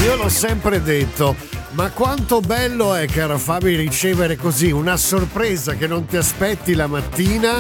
Io l'ho sempre detto, ma quanto bello è, caro Fabio, ricevere così una sorpresa che non ti aspetti la mattina,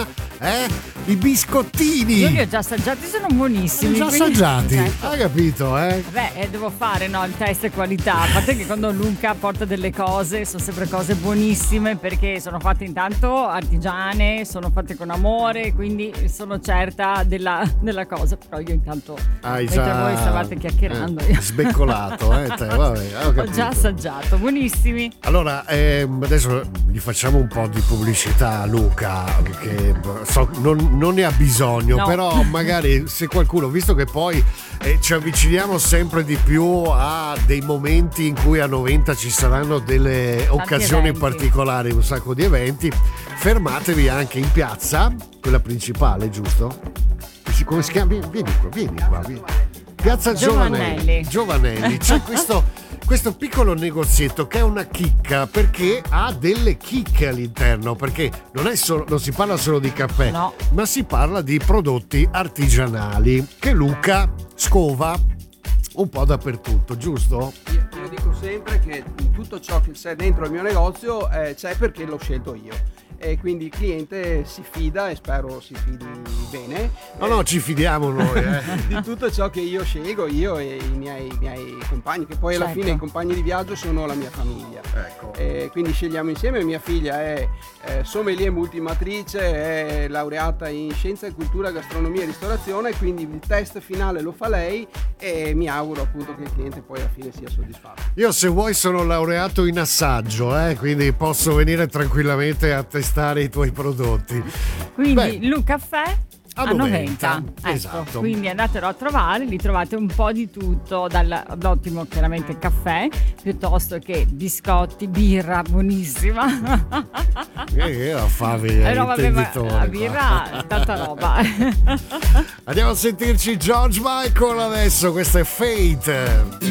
I biscottini! Io li ho già assaggiati, sono buonissimi. Già quindi... assaggiati, certo. hai capito, Beh, devo fare il test qualità. A parte che quando Luca porta delle cose sono sempre cose buonissime, perché sono fatte intanto artigiane, sono fatte con amore, quindi sono certa della cosa. Però io intanto, mentre voi stavate chiacchierando, sbeccolato, te, vabbè, ho già assaggiato, buonissimi. Allora, adesso gli facciamo un po' di pubblicità a Luca, che so, non ne ha bisogno, no. Però magari se qualcuno, visto che poi ci avviciniamo sempre di più a dei momenti in cui a Noventa ci saranno delle occasioni particolari, un sacco di eventi, fermatevi anche in piazza, quella principale, giusto? Come si chiama? Vieni qua. Piazza Giovanelli. C'è questo piccolo negozietto che è una chicca, perché ha delle chicche all'interno, perché non si parla solo di caffè, no, ma si parla di prodotti artigianali che Luca scova un po' dappertutto, giusto? Io dico sempre che tutto ciò che c'è dentro il mio negozio c'è perché l'ho scelto io. E quindi il cliente si fida, e spero si fidi bene. No, ci fidiamo noi di tutto ciò che io scelgo, io e i miei compagni, che poi alla fine i compagni di viaggio sono la mia famiglia. Ecco. Quindi scegliamo insieme. Mia figlia è sommelier multimatrice, è laureata in scienza e cultura, gastronomia e ristorazione, quindi il test finale lo fa lei e mi auguro appunto che il cliente poi alla fine sia soddisfatto. Io, se vuoi, sono laureato in assaggio, quindi posso venire tranquillamente a testare i tuoi prodotti. Quindi Luca Caffè a 90. Esatto. Ecco, quindi andatelo a trovare, lì trovate un po' di tutto, dall'ottimo chiaramente caffè, piuttosto che biscotti, birra buonissima. La birra, tanta roba. Andiamo a sentirci George Michael adesso, questa è Fate.